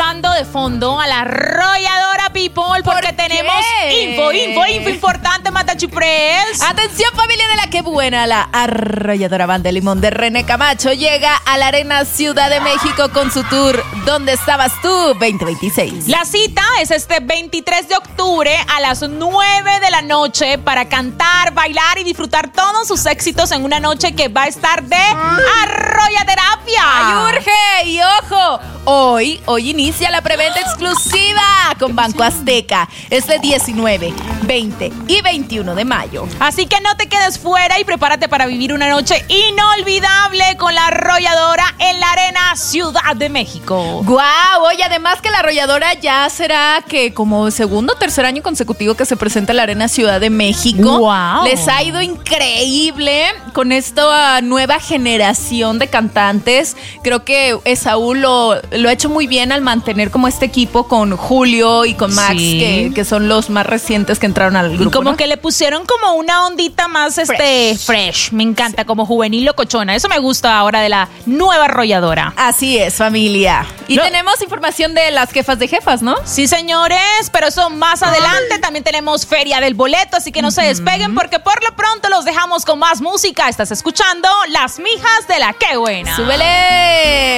escuchando de fondo a la arrolladora People porque tenemos info importante, Matachi Press. Atención, familia de la que buena, la arrolladora Banda de Limón de René Camacho llega a la Arena Ciudad de México con su tour ¿Dónde estabas tú? 2026. La cita es este 23 de octubre a las 9 de la noche para cantar, bailar y disfrutar todos sus éxitos en una noche que va a estar de arrollaterapia. ¡Ay, urge! Y ojo, hoy inicia la preventa exclusiva con Banco Azteca. Es de 19, 20 y 21 de mayo. Así que no te quedes fuera y prepárate para vivir una noche inolvidable con la arrolladora en la Arena Ciudad de México. ¡Guau! Oye, además que la arrolladora ya será que como segundo o tercer año consecutivo que se presenta en la Arena Ciudad de México. ¡Guau! Les ha ido increíble con esta nueva generación de cantantes. Creo que Esaú lo ha hecho muy bien al mantener como este equipo con Julio y con Max, sí, que son los más recientes que entraron al grupo. Y como, ¿no?, que le pusieron como una ondita más fresh. Me encanta, como juvenil locochona. Eso me gusta ahora de la nueva arrolladora. Así es, familia. Y tenemos información de las jefas de jefas, ¿no? Sí, señores, pero eso más adelante. También tenemos Feria del Boleto, así que no se despeguen porque por lo pronto los dejamos con más música. Estás escuchando Las Mijas de la Qué Buena. ¡Súbele!